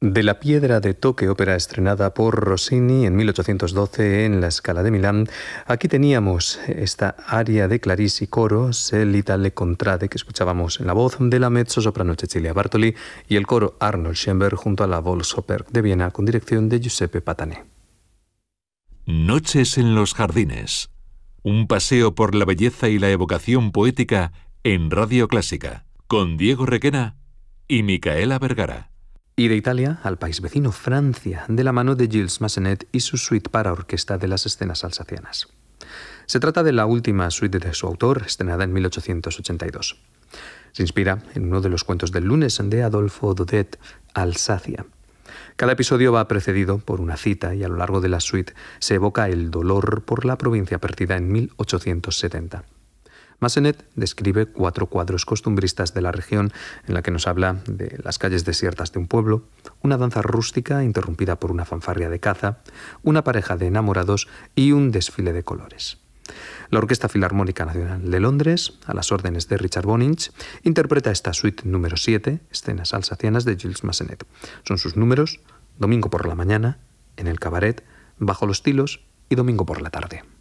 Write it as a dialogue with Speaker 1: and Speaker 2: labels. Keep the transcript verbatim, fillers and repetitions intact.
Speaker 1: De la piedra de toque, ópera estrenada por Rossini en mil ochocientos doce en la Scala de Milán, aquí teníamos esta aria de Clarice y coro, Se l'Italie contrade, que escuchábamos en la voz de la mezzosoprano Cecilia Bartoli y el coro Arnold Schoenberg junto a la Volksoper de Viena con dirección de Giuseppe Patané.
Speaker 2: Noches en los jardines. Un paseo por la belleza y la evocación poética en Radio Clásica, con Diego Requena y Micaela Vergara.
Speaker 1: Y de Italia al país vecino Francia, de la mano de Gilles Massenet y su suite para orquesta de las escenas alsacianas. Se trata de la última suite de su autor, estrenada en mil ochocientos ochenta y dos. Se inspira en uno de los cuentos del lunes de Adolfo Daudet, Alsacia. Cada episodio va precedido por una cita y a lo largo de la suite se evoca el dolor por la provincia perdida en mil ochocientos setenta. Massenet describe cuatro cuadros costumbristas de la región en la que nos habla de las calles desiertas de un pueblo, una danza rústica interrumpida por una fanfarria de caza, una pareja de enamorados y un desfile de colores. La Orquesta Filarmónica Nacional de Londres, a las órdenes de Richard Bonynch, interpreta esta suite número siete, escenas alsacianas de Gilles Massenet. Son sus números: domingo por la mañana, en el cabaret, bajo los tilos y domingo por la tarde.